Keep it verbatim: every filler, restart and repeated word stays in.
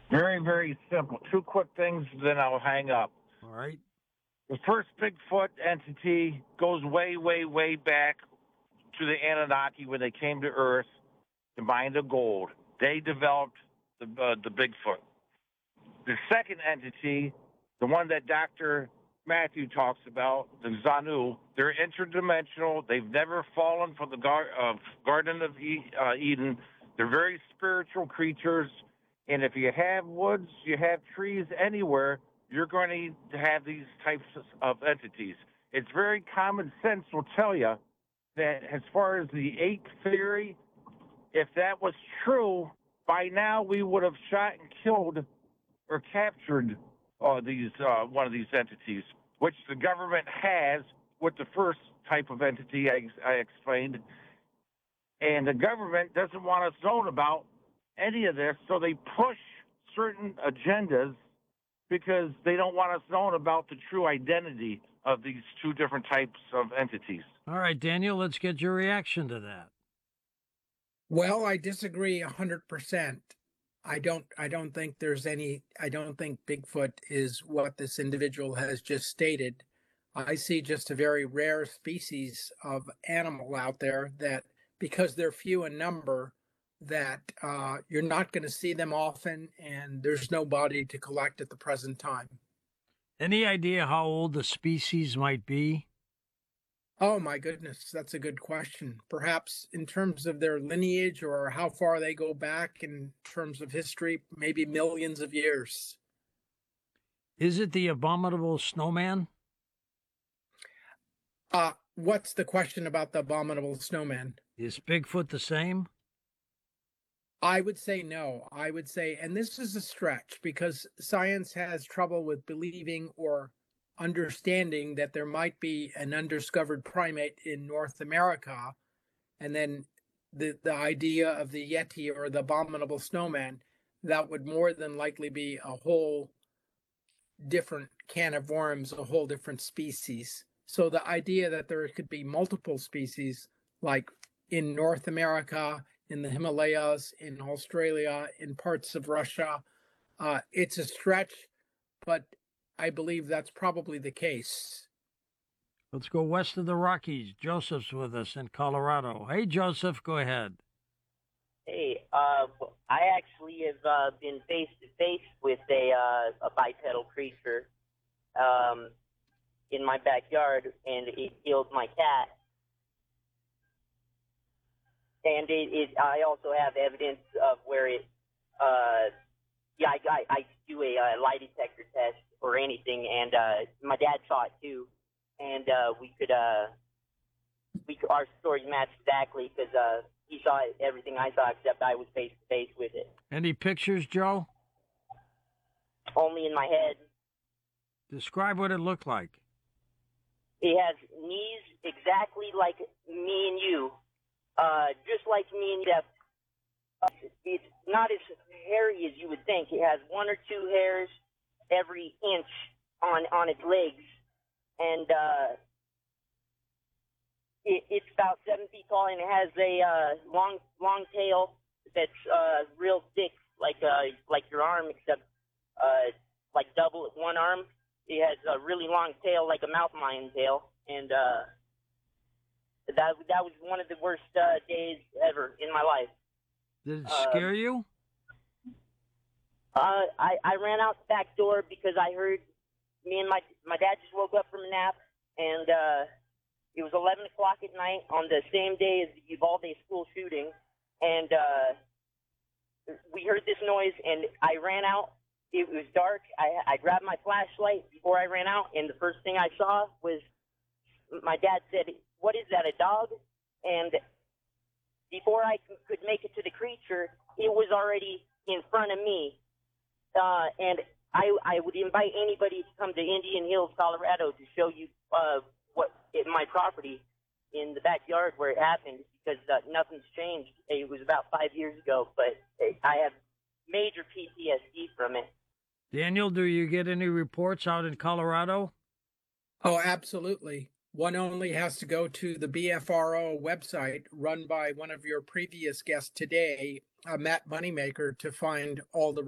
Very, very simple. Two quick things, then I'll hang up. All right. The first Bigfoot entity goes way, way, way back to the Anunnaki when they came to Earth to mine the gold. They developed the uh, the Bigfoot. The second entity, the one that Doctor Matthew talks about, the Zanu, they're interdimensional. They've never fallen from the gar- uh, Garden of e- uh, Eden. They're very spiritual creatures. And if you have woods, you have trees anywhere, you're going to need to have these types of entities. It's very common sense will tell you that as far as the ape theory, if that was true, by now we would have shot and killed or captured uh, these uh, one of these entities, which the government has with the first type of entity I, I explained. And the government doesn't want us known about any of this, so they push certain agendas because they don't want us known about the true identity of these two different types of entities. All right, Daniel, let's get your reaction to that. Well, I disagree one hundred percent. I don't I don't think there's any I don't think Bigfoot is what this individual has just stated. I see just a very rare species of animal out there that, because they're few in number, that uh, you're not going to see them often, and there's nobody to collect at the present time. Any idea how old the species might be? Oh, my goodness, that's a good question. Perhaps in terms of their lineage or how far they go back in terms of history, maybe millions of years. Is it the abominable snowman? Uh, what's the question about the abominable snowman? Is Bigfoot the same? I would say no. I would say, and this is a stretch because science has trouble with believing or understanding that there might be an undiscovered primate in North America, and then the the idea of the Yeti or the abominable snowman, that would more than likely be a whole different can of worms, a whole different species. So the idea that there could be multiple species, like in North America, in the Himalayas, in Australia, in parts of Russia, uh, it's a stretch, but I believe that's probably the case. Let's go west of the Rockies. Joseph's with us in Colorado. Hey, Joseph, go ahead. Hey, uh, I actually have uh, been face to face with a uh, a bipedal creature um, in my backyard, and it killed my cat. And it, it, I also have evidence of where it, uh, yeah, I, I, I do a uh, lie detector test or anything, and uh, my dad saw it too, and uh, we could, uh, we could, our stories match exactly because uh, he saw it, everything I saw, except I was face to face with it. Any pictures, Joe? Only in my head. Describe what it looked like. It has knees exactly like me and you, uh, just like me and you. Uh, it's not as hairy as you would think. It has one or two hairs every inch on on its legs, and uh, it, it's about seven feet tall, and it has a uh, long long tail that's uh, real thick, like uh, like your arm, except uh, like double at one arm. It has a really long tail, like a mountain lion tail, and uh, that that was one of the worst uh, days ever in my life. Did it scare um, you? Uh, I, I ran out the back door because I heard me and my my dad just woke up from a nap, and uh, it was eleven o'clock at night on the same day as the Uvalde school shooting, and uh, we heard this noise, and I ran out. It was dark. I, I grabbed my flashlight before I ran out, and the first thing I saw was my dad said, "What is that, a dog?" And before I c- could make it to the creature, it was already in front of me. Uh, and I, I would invite anybody to come to Indian Hills, Colorado, to show you uh, what it, my property in the backyard where it happened, because uh, nothing's changed. It was about five years ago, but I have major P T S D from it. Daniel, do you get any reports out in Colorado? Oh, absolutely. One only has to go to the B F R O website run by one of your previous guests today, uh, Matt Moneymaker, to find all the